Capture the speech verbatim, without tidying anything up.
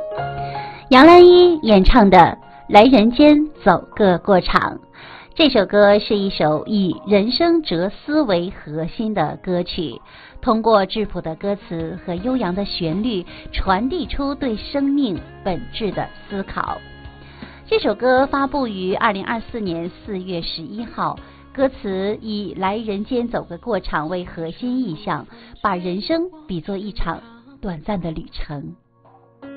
杨澜依演唱的《来人间走个过场》，这首歌是一首以人生哲思为核心的歌曲，通过质朴的歌词和悠扬的旋律，传递出对生命本质的思考。这首歌发布于二零二四年四月十一号，歌词以来人间走个过场为核心意象，把人生比作一场短暂的旅程。